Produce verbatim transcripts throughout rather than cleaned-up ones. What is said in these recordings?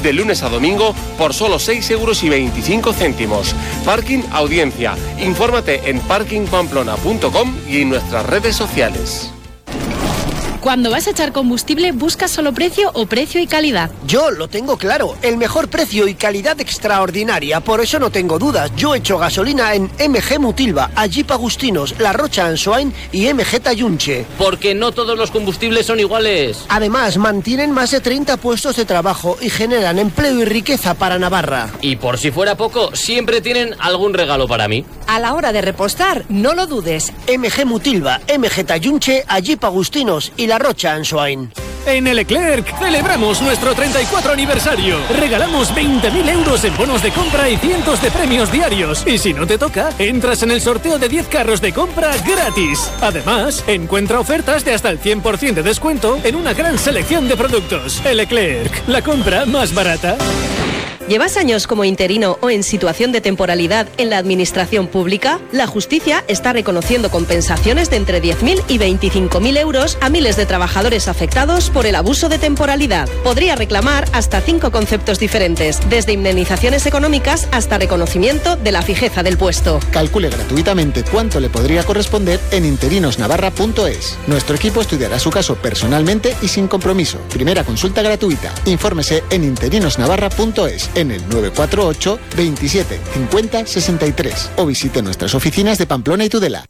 de lunes a domingo por solo seis euros y veinticinco céntimos. Parking Audiencia. Infórmate en parking pamplona punto com y en nuestras redes sociales. Cuando vas a echar combustible, ¿buscas solo precio o precio y calidad? Yo lo tengo claro, el mejor precio y calidad extraordinaria, por eso no tengo dudas. Yo echo gasolina en M G Mutilva, Jeep Agustinos, La Rocha Ansoain y M G Tayunche. Porque no todos los combustibles son iguales. Además, mantienen más de treinta puestos de trabajo y generan empleo y riqueza para Navarra. Y por si fuera poco, siempre tienen algún regalo para mí. A la hora de repostar, no lo dudes. M G Mutilva, M G Tayunche, Jeep Agustinos y La Rocha Ansoain. En el Leclerc celebramos nuestro treinta y cuatro aniversario. Regalamos veinte mil euros en bonos de compra y cientos de premios diarios. Y si no te toca, entras en el sorteo de diez carros de compra gratis. Además, encuentra ofertas de hasta el cien por ciento de descuento en una gran selección de productos. El Leclerc, la compra más barata. ¿Llevas años como interino o en situación de temporalidad en la administración pública? La justicia está reconociendo compensaciones de entre diez mil y veinticinco mil euros a miles de trabajadores afectados por el abuso de temporalidad. Podría reclamar hasta cinco conceptos diferentes, desde indemnizaciones económicas hasta reconocimiento de la fijeza del puesto. Calcule gratuitamente cuánto le podría corresponder en interinos navarra punto es. Nuestro equipo estudiará su caso personalmente y sin compromiso. Primera consulta gratuita. Infórmese en interinos navarra punto es. En el nueve cuatro ocho, veintisiete, cincuenta, sesenta y tres o visite nuestras oficinas de Pamplona y Tudela.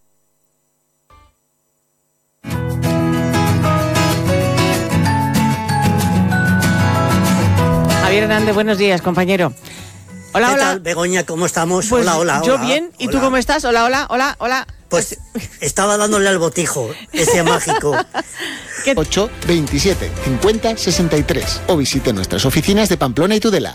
Javier Hernández, buenos días, compañero. Hola, ¿Qué hola. tal, Begoña? ¿Cómo estamos? Pues hola, hola, yo hola. bien, ¿y hola. tú cómo estás? Hola, hola, hola, hola. Pues estaba dándole al botijo, ese mágico. ocho, veintisiete, cincuenta, sesenta y tres o visite nuestras oficinas de Pamplona y Tudela.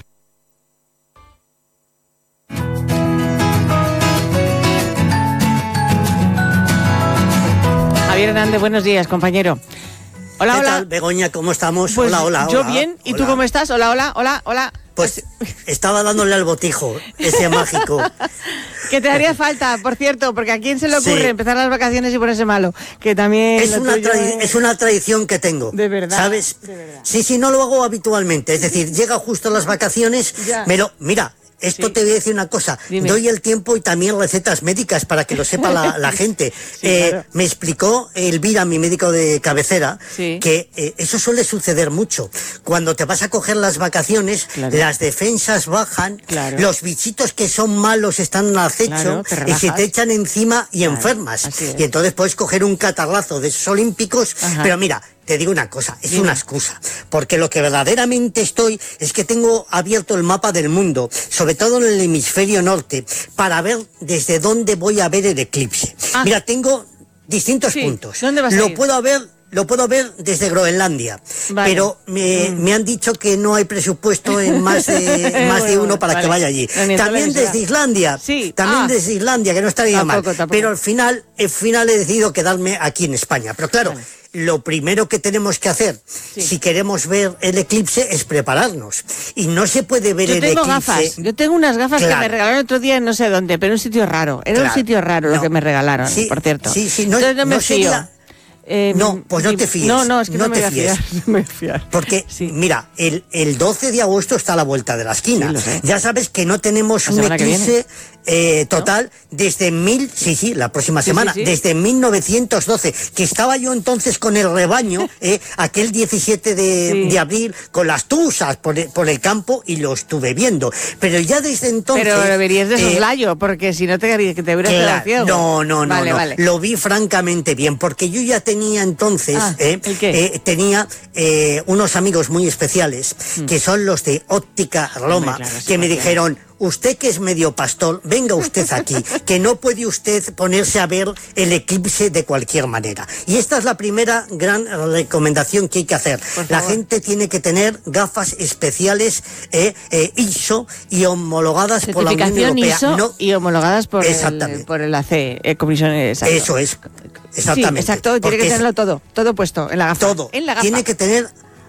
Javier Hernández, buenos días, compañero. Hola, ¿Qué hola. tal, Begoña? ¿Cómo estamos? Pues hola, hola, yo hola. bien, ¿y hola. tú cómo estás? Hola, hola, hola, hola. Pues estaba dándole al botijo, ese mágico. Que te haría falta, por cierto, porque a quién se le ocurre Sí. empezar las vacaciones y ponerse malo. Que también Es lo una, tuyo tradi- es una tradición que tengo. De verdad. ¿Sabes? De verdad. Sí, sí, no lo hago habitualmente. Es decir, llega justo las vacaciones, Ya. pero mira, esto Sí. te voy a decir una cosa. Dime. Doy el tiempo y también recetas médicas para que lo sepa la, la gente. Sí, Eh, claro. Me explicó Elvira, mi médico de cabecera, Sí. que eh, eso suele suceder mucho. Cuando te vas a coger las vacaciones, Claro. las defensas bajan, Claro. los bichitos que son malos están al acecho Claro, te y se relajas. te echan encima y Claro, enfermas. así es. Y entonces puedes coger un catarrazo de esos olímpicos, Ajá. pero mira, te digo una cosa, es Dime. una excusa, porque lo que verdaderamente estoy es que tengo abierto el mapa del mundo, sobre todo en el hemisferio norte, para ver desde dónde voy a ver el eclipse. Ah. Mira, tengo distintos Sí, puntos. ¿dónde vas a Lo ir? puedo ver Lo puedo ver desde Groenlandia, Vale. pero me, Mm. me han dicho que no hay presupuesto en más de, más de Bueno, uno para vale. que vaya allí. No, ni También entonces desde será. Islandia, Sí. también Ah. desde Islandia, que no estaría Tampoco, mal. tampoco. Pero al final, al final he decidido quedarme aquí en España. Pero claro, Vale. lo primero que tenemos que hacer, Sí. si queremos ver el eclipse, es prepararnos. Y no se puede ver Yo el tengo eclipse. gafas, yo tengo unas gafas Claro. que me regalaron otro día en no sé dónde, pero en un sitio raro. Era Claro. un sitio raro lo No. que me regalaron, Sí, por cierto. sí, sí, no- Entonces no me no fío. sería- Eh, No, pues no ni- te fíes, No, no, es que no, no me te voy a fiar. fíes. No me voy a fiar. Porque, Sí. mira, el, el doce de agosto está a la vuelta de la esquina. Sí, lo sé. Ya sabes que no tenemos La un semana que eclipse eh, total desde mil, sí, sí, la próxima Sí, semana, sí, sí. desde mil novecientos doce, que estaba yo entonces con el rebaño, eh, aquel diecisiete de, Sí. de abril, con las tusas por el, por el campo y lo estuve viendo. Pero ya desde entonces... Pero lo verías de eh, soslayo, porque si no te que te hubieras quedado Claro, ciego. no, no, no, Vale, no. vale. Lo vi francamente bien, porque yo ya tenía entonces, Ah, eh, ¿el qué? eh, tenía eh, unos amigos muy especiales, que son los de Óptica Roma, Hombre, claro, sí, que me porque- dijeron, usted que es medio pastor, venga usted aquí, que no puede usted ponerse a ver el eclipse de cualquier manera. Y esta es la primera gran recomendación que hay que hacer. Por La favor. gente tiene que tener gafas especiales eh, eh, I S O y homologadas por la Unión Certificación Europea. I S O No, y homologadas por el, Exactamente. por el A C, eh, Comisión exacto. Eso es, exactamente. Sí, exacto, tiene Porque que es- tenerlo todo, todo puesto en la gafa. todo. En la gafa. Tiene que tener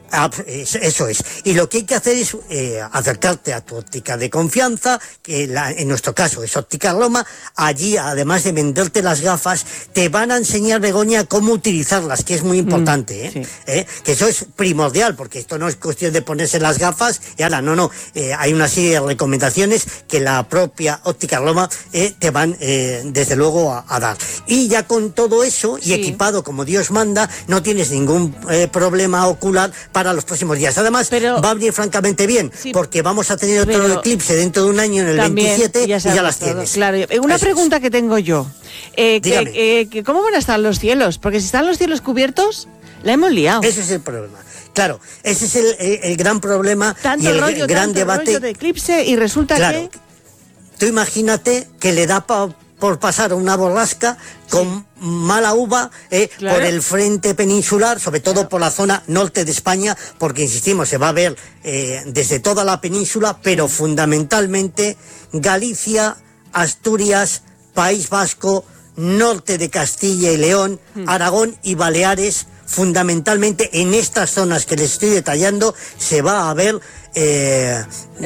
Ah, eso es. Y lo que hay que hacer es eh, acercarte a tu óptica de confianza, que la, en nuestro caso es Óptica Roma. Allí, además de venderte las gafas, te van a enseñar, Begoña, cómo utilizarlas, que es muy importante, ¿eh? Sí. ¿Eh? Que eso es primordial, porque esto no es cuestión de ponerse las gafas y ahora, no, no. Eh, hay una serie de recomendaciones que la propia Óptica Roma eh, te van, eh, desde luego, a, a dar. Y ya con todo eso, y sí. equipado como Dios manda, no tienes ningún eh, problema ocular para los próximos días. Además, pero, va a venir francamente bien, sí, porque vamos a tener otro pero, eclipse dentro de un año, en el veintisiete, ya y ya las todo, tienes. Claro. Una Eso pregunta es. que tengo yo. Eh, que, eh, que ¿Cómo van a estar los cielos? Porque si están los cielos cubiertos, la hemos liado. Ese es el problema. Claro, ese es el, el, el gran problema tanto y el rollo, gran tanto debate. Rollo de eclipse y resulta claro, que... Tú imagínate que le da pa, por pasar una borrasca con sí. mala uva eh, claro. por el frente peninsular, sobre todo claro. por la zona norte de España, porque insistimos, se va a ver eh, desde toda la península, pero fundamentalmente Galicia, Asturias, País Vasco, norte de Castilla y León, mm. Aragón y Baleares. Fundamentalmente en estas zonas que les estoy detallando se va a ver eh,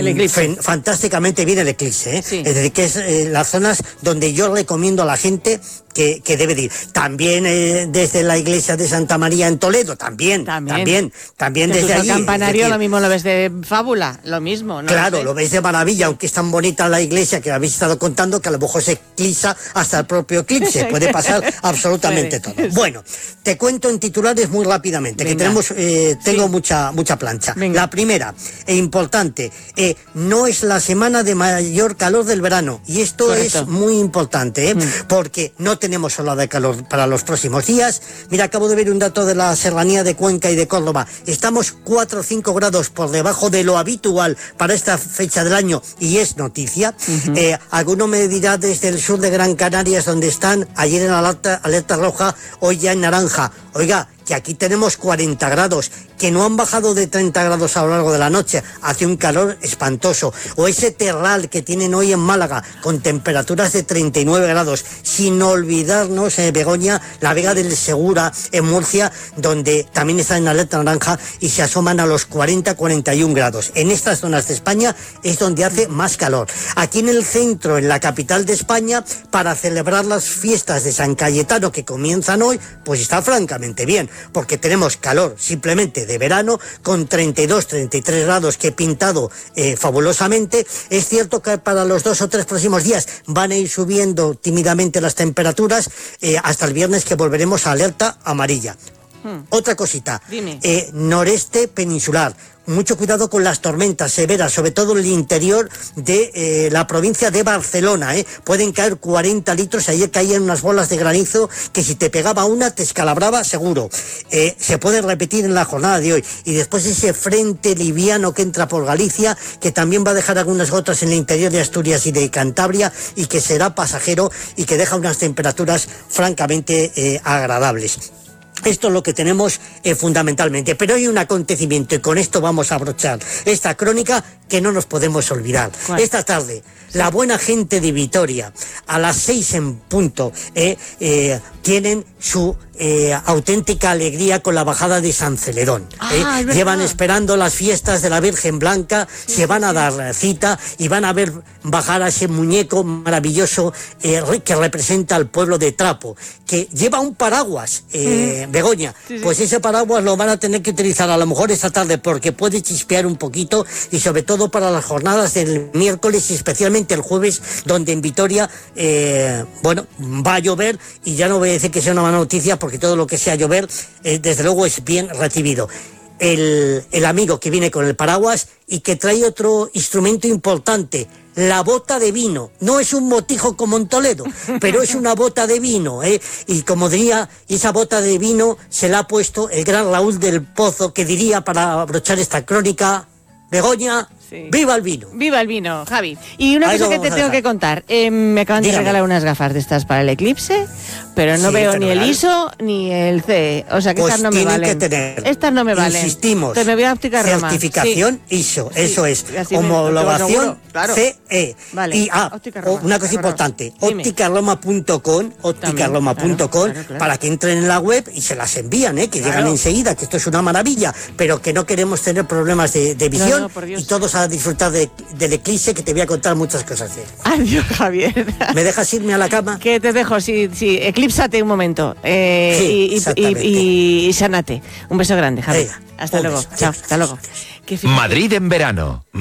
f- fantásticamente bien el eclipse, ¿eh? Sí. Es decir, que es eh, las zonas donde yo recomiendo a la gente que, que debe de ir. También eh, desde la iglesia de Santa María en Toledo, también, también, también, también desde allí. El campanario, decir, lo mismo lo ves de fábula, lo mismo, ¿no? Claro, sé. Lo ves de maravilla, aunque es tan bonita la iglesia que habéis estado contando que a lo mejor se eclipsa hasta el propio eclipse, puede pasar absolutamente todo. Bueno, te cuento en titulares muy rápidamente, Venga. que tenemos, eh, tengo sí. mucha, mucha plancha. Venga. La primera, e importante, eh, no es la semana de mayor calor del verano, y esto Correcto. es muy importante, ¿eh? Mm. porque no tenemos ola de calor para los próximos días. Mira, acabo de ver un dato de la serranía de Cuenca y de Córdoba. Estamos cuatro o cinco grados por debajo de lo habitual para esta fecha del año, y es noticia. Uh-huh. Eh, alguno me dirá desde el sur de Gran Canarias, donde están ayer en alerta, alerta roja, hoy ya en naranja. Oiga, que aquí tenemos cuarenta grados, que no han bajado de treinta grados a lo largo de la noche, hace un calor espantoso. O ese terral que tienen hoy en Málaga, con temperaturas de treinta y nueve grados, sin olvidarnos, eh, Begoña, la Vega del Segura, en Murcia, donde también está en alerta naranja y se asoman a los cuarenta a cuarenta y un grados. En estas zonas de España es donde hace más calor. Aquí en el centro, en la capital de España, para celebrar las fiestas de San Cayetano que comienzan hoy, pues está francamente bien, porque tenemos calor simplemente de verano, con treinta y dos, treinta y tres grados, que he pintado eh, fabulosamente. Es cierto que para los dos o tres próximos días van a ir subiendo tímidamente las temperaturas, eh, hasta el viernes, que volveremos a alerta amarilla. Hmm. Otra cosita, eh, noreste peninsular. Mucho cuidado con las tormentas severas, sobre todo en el interior de eh, la provincia de Barcelona, ¿eh? Pueden caer cuarenta litros, ayer caían unas bolas de granizo que si te pegaba una te escalabraba seguro. Eh, se puede repetir en la jornada de hoy. Y después ese frente liviano que entra por Galicia, que también va a dejar algunas gotas en el interior de Asturias y de Cantabria, y que será pasajero y que deja unas temperaturas francamente eh, agradables. Esto es lo que tenemos eh, fundamentalmente. Pero hay un acontecimiento, y con esto vamos a abrochar esta crónica, que no nos podemos olvidar. ¿Cuál? Esta tarde, sí. la buena gente de Vitoria, a las seis en punto, eh, eh, tienen su eh, auténtica alegría con la bajada de San Celedón. Ah, eh. Llevan esperando las fiestas de la Virgen Blanca, sí, se van a dar cita y van a ver bajar a ese muñeco maravilloso eh, que representa al pueblo de Trapo, que lleva un paraguas, eh, mm. Begoña. Sí, sí. Pues ese paraguas lo van a tener que utilizar a lo mejor esta tarde, porque puede chispear un poquito, y sobre todo para las jornadas del miércoles y especialmente el jueves, donde en Vitoria, eh, bueno, va a llover, y ya no voy a decir que sea una mala noticia, porque todo lo que sea llover, eh, desde luego es bien recibido. El, el amigo que viene con el paraguas y que trae otro instrumento importante, la bota de vino. No es un botijo como en Toledo, pero es una bota de vino, ¿eh? Y como diría, esa bota de vino se la ha puesto el gran Raúl del Pozo, que diría, para abrochar esta crónica, Begoña, Sí. ¡Viva el vino! ¡Viva el vino, Javi! Y una Ahí cosa lo que te vamos a tengo dejar. que contar. Eh, me acaban Dígame. de regalar unas gafas de estas para el eclipse, pero no Sí, veo ni el fenomenal. I S O ni el C E. O sea que Pues estas no me tienen valen. que tener, Estas no me valen. insistimos, Entonces me voy a Óptica Roma. certificación Sí. I S O, Sí, eso es, así me- lo homologación tengo seguro, claro. C E. Vale, Y ah, Óptica o- Roma, una cosa Óptica Roma. importante, Dime. óptica roma punto com, óptica roma punto com, claro, claro. para que entren en la web y se las envían, ¿eh? que Claro. llegan enseguida, que esto es una maravilla, pero que no queremos tener problemas de, de visión no, por Dios. y todos a disfrutar de- del eclipse, que te voy a contar muchas cosas de él. Adiós, Javier. ¿Me dejas irme a la cama? Que te dejo, sí, sí, eclípsate un momento. Eh, Sí, y, y- exactamente. y, y sánate. Un beso grande, Javier. Venga, Hasta un luego. beso. Chao, hasta luego. Qué fíjate. Madrid en verano.